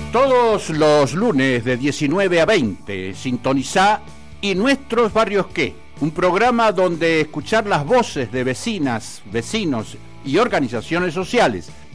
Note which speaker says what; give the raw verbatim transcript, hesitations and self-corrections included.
Speaker 1: Todos los lunes de diecinueve a veinte, sintonizá ¿Y nuestros barrios qué? Un programa donde escuchar las voces de vecinas, vecinos y organizaciones sociales